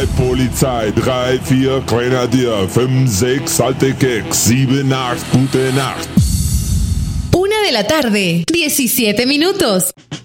2 Polizei, 3, 4 Grenadier, 5, 6 alte Keks, 7, 8 gute Nacht. 1 de la tarde, 17 minutos.